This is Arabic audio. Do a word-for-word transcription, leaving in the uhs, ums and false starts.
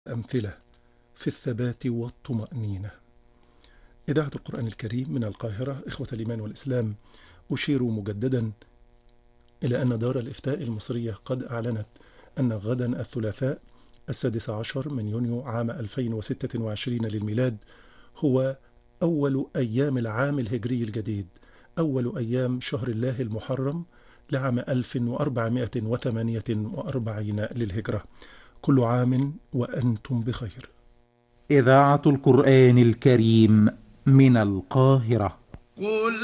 أمثلة في الثبات والطمأنينة. إذاعة القرآن الكريم من القاهرة. إخوة الإيمان والإسلام، أشير مجددا إلى أن دار الإفتاء المصرية قد أعلنت أن غدا الثلاثاء السادس عشر من يونيو عام ألفين وستة وعشرين للميلاد هو أول أيام العام الهجري الجديد، أول أيام شهر الله المحرم لعام ألف وأربعمائة وثمانية وأربعين للهجرة. كل عام وأنتم بخير. إذاعة القرآن الكريم من القاهرة. قل